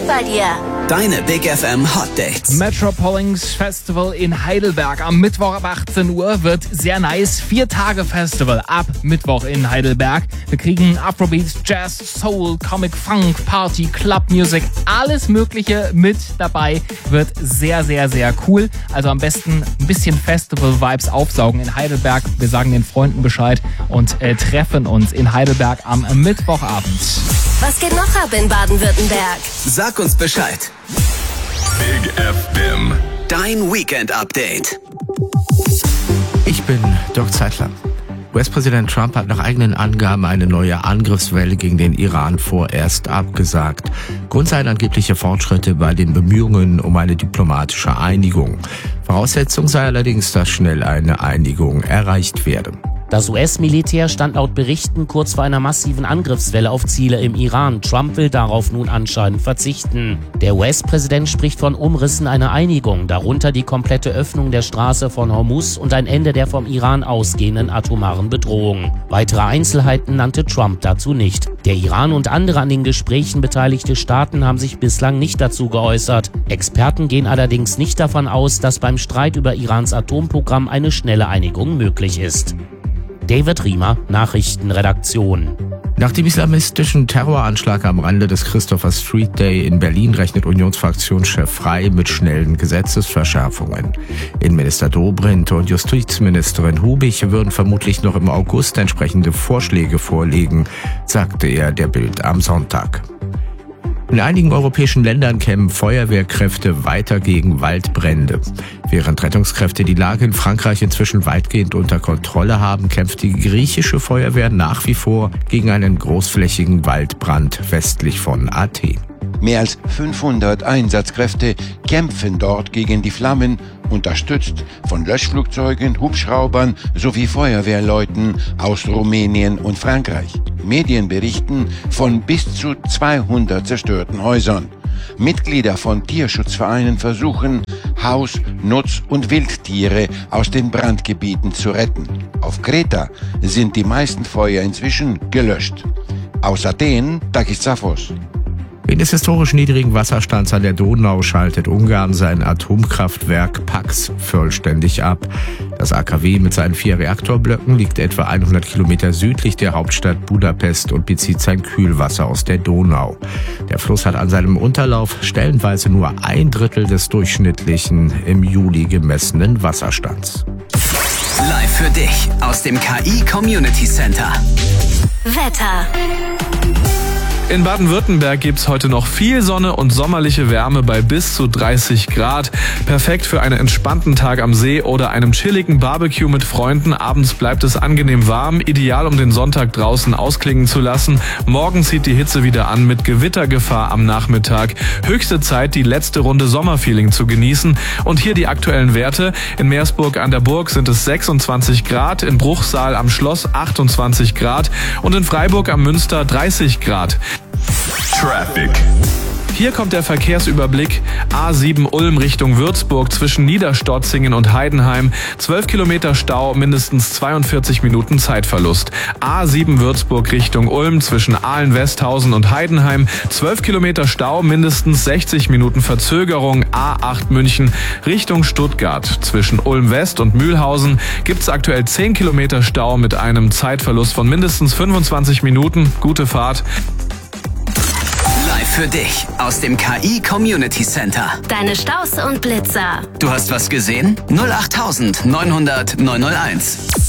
geht bei dir? Deine Big FM Hot Dates. Metropolitan Festival in Heidelberg am Mittwoch ab 18 Uhr wird sehr nice. 4 Tage Festival ab Mittwoch in Heidelberg. Wir kriegen Afrobeat, Jazz, Soul, Comic, Funk, Party, Club Music, alles Mögliche mit dabei. Wird sehr, sehr, sehr cool. Also am besten ein bisschen Festival-Vibes aufsaugen in Heidelberg. Wir sagen den Freunden Bescheid und treffen uns in Heidelberg am Mittwochabend. Was geht noch ab in Baden-Württemberg? Sag uns Bescheid. Big FM. Dein Weekend-Update. Ich bin Dirk Zeitler. US-Präsident Trump hat nach eigenen Angaben eine neue Angriffswelle gegen den Iran vorerst abgesagt. Grund seien angebliche Fortschritte bei den Bemühungen um eine diplomatische Einigung. Voraussetzung sei allerdings, dass schnell eine Einigung erreicht werde. Das US-Militär stand laut Berichten kurz vor einer massiven Angriffswelle auf Ziele im Iran. Trump will darauf nun anscheinend verzichten. Der US-Präsident spricht von Umrissen einer Einigung, darunter die komplette Öffnung der Straße von Hormuz und ein Ende der vom Iran ausgehenden atomaren Bedrohung. Weitere Einzelheiten nannte Trump dazu nicht. Der Iran und andere an den Gesprächen beteiligte Staaten haben sich bislang nicht dazu geäußert. Experten gehen allerdings nicht davon aus, dass beim Streit über Irans Atomprogramm eine schnelle Einigung möglich ist. David Riemer, Nachrichtenredaktion. Nach dem islamistischen Terroranschlag am Rande des Christopher Street Day in Berlin rechnet Unionsfraktionschef Frey mit schnellen Gesetzesverschärfungen. Innenminister Dobrindt und Justizministerin Hubich würden vermutlich noch im August entsprechende Vorschläge vorlegen, sagte er der Bild am Sonntag. In einigen europäischen Ländern kämpfen Feuerwehrkräfte weiter gegen Waldbrände. Während Rettungskräfte die Lage in Frankreich inzwischen weitgehend unter Kontrolle haben, kämpft die griechische Feuerwehr nach wie vor gegen einen großflächigen Waldbrand westlich von Athen. Mehr als 500 Einsatzkräfte kämpfen dort gegen die Flammen, unterstützt von Löschflugzeugen, Hubschraubern sowie Feuerwehrleuten aus Rumänien und Frankreich. Medien berichten von bis zu 200 zerstörten Häusern. Mitglieder von Tierschutzvereinen versuchen, Haus-, Nutz- und Wildtiere aus den Brandgebieten zu retten. Auf Kreta sind die meisten Feuer inzwischen gelöscht. Aus Athen, Takis Zaphos. Wegen des historisch niedrigen Wasserstands an der Donau schaltet Ungarn sein Atomkraftwerk Paks vollständig ab. Das AKW mit seinen 4 Reaktorblöcken liegt etwa 100 Kilometer südlich der Hauptstadt Budapest und bezieht sein Kühlwasser aus der Donau. Der Fluss hat an seinem Unterlauf stellenweise nur 1/3 des durchschnittlichen im Juli gemessenen Wasserstands. Live für dich aus dem KI Community Center. Wetter. In Baden-Württemberg gibt's heute noch viel Sonne und sommerliche Wärme bei bis zu 30 Grad. Perfekt für einen entspannten Tag am See oder einem chilligen Barbecue mit Freunden. Abends bleibt es angenehm warm, ideal um den Sonntag draußen ausklingen zu lassen. Morgen zieht die Hitze wieder an mit Gewittergefahr am Nachmittag. Höchste Zeit, die letzte Runde Sommerfeeling zu genießen. Und hier die aktuellen Werte. In Meersburg an der Burg sind es 26 Grad, in Bruchsal am Schloss 28 Grad und in Freiburg am Münster 30 Grad. Traffic. Hier kommt der Verkehrsüberblick. A7 Ulm Richtung Würzburg zwischen Niederstotzingen und Heidenheim. 12 Kilometer Stau, mindestens 42 Minuten Zeitverlust. A7 Würzburg Richtung Ulm zwischen Ahlen-Westhausen und Heidenheim. 12 Kilometer Stau, mindestens 60 Minuten Verzögerung. A8 München Richtung Stuttgart. Zwischen Ulm-West und Mühlhausen gibt's aktuell 10 Kilometer Stau mit einem Zeitverlust von mindestens 25 Minuten. Gute Fahrt. Live für dich aus dem KI Community Center. Deine Staus und Blitzer. Du hast was gesehen? 08900 901.